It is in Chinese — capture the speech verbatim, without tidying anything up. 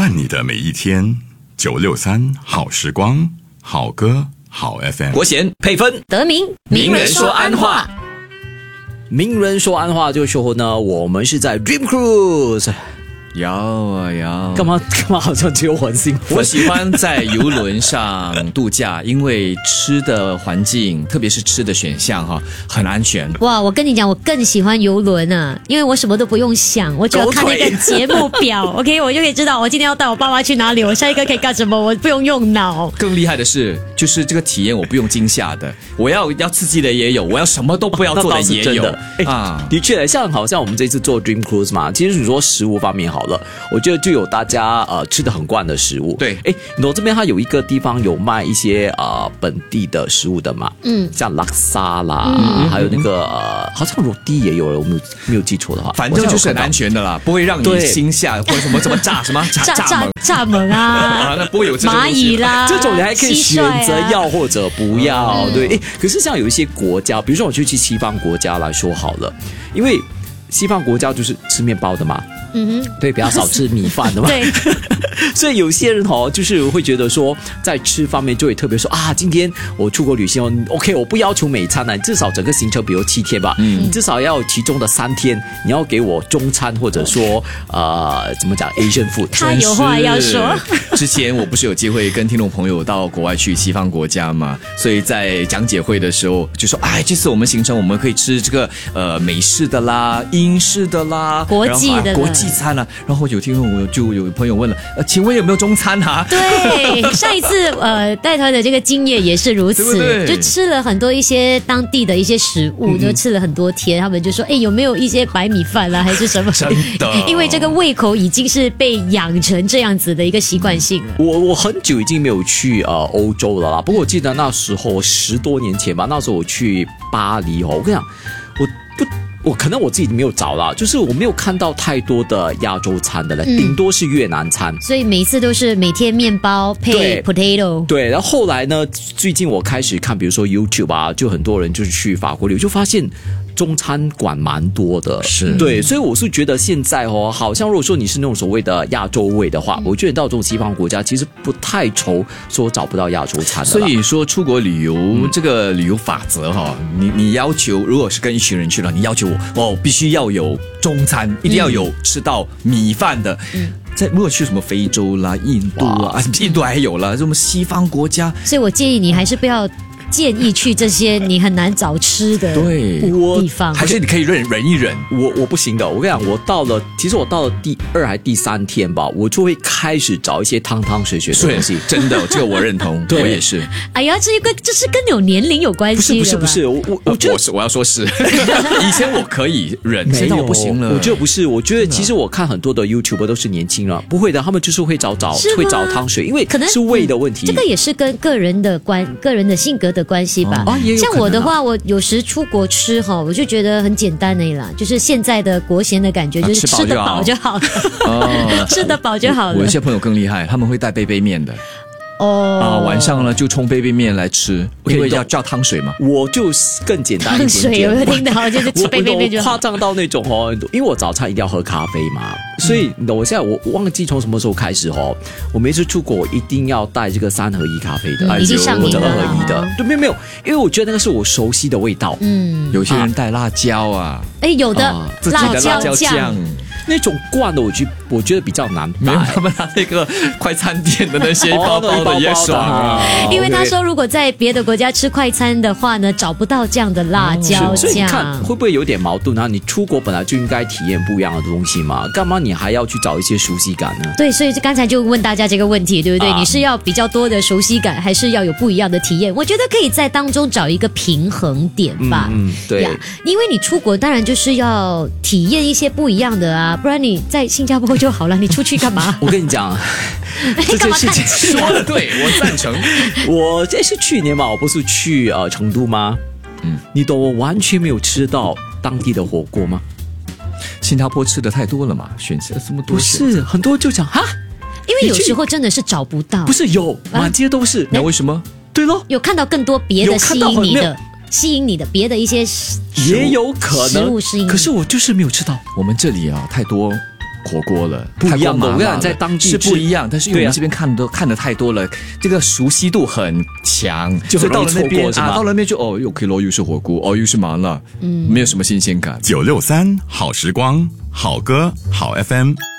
伴你的每一天。九六三好时光，好歌好 F M。 国贤配分得名名人说安话。 名人说安话，这个时候呢，我们是在 Dream Cruise。 有啊有， 干嘛干嘛？好像只有我很幸福。 我喜欢在游轮上度假，因为吃的环境，特别是吃的选项哈，很安全。 哇，我跟你讲，我更喜欢游轮啊，因为我什么都不用想，我只要看那个节目表，OK， 我就可以知道我今天要带我爸妈去哪里，我下一个可以干什么，我不用用脑。 更厉害的是，就是这个体验我不用惊吓的，我要要刺激的也有，我要什么都不要做的也有、哦欸、 啊。 的确，像好像我们这次做 Dream Cruise 嘛，其实你说食物方面好了，我觉得就有大家呃吃的很惯的食物。 对， 哎，我这边它有一个地方有卖一些呃本地的食物的嘛，嗯，像拉沙啦，嗯、还有那个、呃、好像肉地也有了，我没有没有记错的话， 反正就是很安全的啦，不会让你惊吓或者什么什么炸什么炸炸炸炸猛啊， 啊那不会有这种蚂蚁啦， 这种你还可以选择要或者不要，啊、对。哎，可是像有一些国家，比如说我去去西方国家来说好了，因为西方国家就是吃面包的嘛。嗯哼，对，比较少吃米饭的嘛。 对， 所以有些人哦，就是会觉得说，在吃方面就会特别说啊，今天我出国旅行 ，OK， 我不要求每餐呢，至少整个行程比如七天吧，嗯，你至少要其中的三天，你要给我中餐或者说呃，怎么讲 Asian food。 他有话要说。 之前我不是有机会跟听众朋友到国外去西方国家嘛，所以在讲解会的时候就说，哎，这次我们行程我们可以吃这个呃美式的啦、英式的啦、 国际的、 啊、国际餐啊，然后有听众我就有朋友问了，呃，请问有没有中餐啊？ 对，上一次呃带团的这个经验也是如此， 对不对？ 就吃了很多一些当地的一些食物，嗯、就吃了很多天，他们就说，哎，有没有一些白米饭啦，还是什么？ 真的， 因为这个胃口已经是被养成这样子的一个习惯性了。 我我很久已经没有去呃欧洲了啦，不过我记得那时候十多年前吧，那时候我去巴黎哦，我跟你讲，我不。我可能我自己没有找啦，就是我没有看到太多的亚洲餐的了，嗯、顶多是越南餐。 所以每一次都是每天面包配 potato。 对，然后后来呢，最近我开始看，比如说 YouTube 啊，就很多人就是去法国旅游，就发现中餐馆蛮多的。 是， 对，所以我是觉得现在哦，好像如果说你是那种所谓的亚洲味的话，嗯、我觉得到这种西方国家其实不太愁说找不到亚洲餐的。 所以说出国旅游、嗯、这个旅游法则哈、哦，你你要求如果是跟一群人去了，你要求我。哦，必须要有中餐，一定要有吃到米饭的。嗯，在如果去什么非洲啦、印度啊，印度还有啦，什么西方国家， 所以我建议你还是不要。建议去这些你很难找吃的地方， 还是你可以忍忍一忍。 我我不行的，我跟你讲，我到了，其实我到了第二还第三天吧，我就会开始找一些汤汤水水的东西。 真的，这个我认同，我也是。 哎呀，这个这是跟有年龄有关系的。 不是不是不是，我我我觉得我是我要说是，以前我可以忍，现在我不行了。 我觉得不是，我觉得其实我看很多的 YouTuber 都是年轻人，不会的，他们就是会找找会找汤水，因为可能是胃的问题。 这个也是跟个人的关个人的性格的关系吧。 哦像我的话，我有时出国吃哈，我就觉得很简单的啦，就是现在的国咸的感觉，就是吃得饱就好了，哦、吃得饱就好了。 我有些朋友更厉害，他们会带杯杯面的。 哦啊，晚上呢就冲杯杯面来吃，因为要叫汤水嘛。 我就更简单一点点。汤水有没有听到？就是吃杯杯面就好。 夸张到那种哦，因为我早餐一定要喝咖啡嘛，所以我现在我忘记从什么时候开始哦，我每次出国我一定要带这个三合一咖啡的， 已经上瘾了， 或者二合一的。对，没有没有，因为我觉得那个是我熟悉的味道。 嗯，有些人带辣椒啊， 哎，有的辣椒酱。 那种罐的我觉我觉得比较难带，没有他们拿那个快餐店的那些包包的也爽啊。 因为他说如果在别的国家吃快餐的话呢，找不到这样的辣椒酱。 所以你看会不会有点矛盾啊？你出国本来就应该体验不一样的东西嘛，干嘛你还要去找一些熟悉感呢？ 对，所以刚才就问大家这个问题，对不对？啊、你是要比较多的熟悉感，还是要有不一样的体验？我觉得可以在当中找一个平衡点吧。 嗯，嗯对呀， 因为你出国当然就是要体验一些不一样的啊，不然你在新加坡就好了，你出去干嘛？ 我跟你讲，这件事情说的对，我赞成。 我这是去年嘛，我不是去呃成都吗？嗯，你懂我完全没有吃到当地的火锅吗？ 新加坡吃的太多了嘛，选择这么多。 不是，很多人就讲哈， 因为有时候真的是找不到。 不是有，满街都是。 那、啊、为什么？ 对咯， 有看到更多别的吸引你的。吸引你的别的一些也有可能食物适应， 可是我就是没有吃到。 我们这里啊太多火锅了， 不一样的泰国麻辣我跟你讲了在当地吃是不一样，但是因为对啊我们这边看的看的太多了，这个熟悉度很强， 就很容易所以到了那错过是吗边啊，到了那边就哦又 OK 咯，又是火锅，哦又是麻辣，嗯，没有什么新鲜感。 九六三好时光，好歌好 F M。